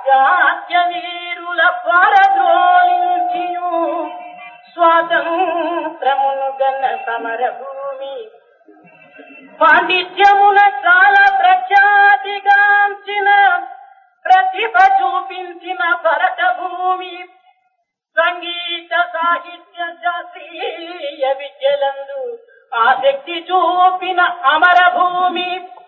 జాత్య వీరుల పరద్రోలించియు స్వాతంత్రమును గన్న సమర భూమి పాండిత్యమున చాలా ప్రఖ్యాతిగాంచిన ప్రతిభ చూపించిన భరత భూమి సంగీత సాహిత్య శాస్త్రీయ విద్యలందు ఆసక్తి చూపిన అమర భూమి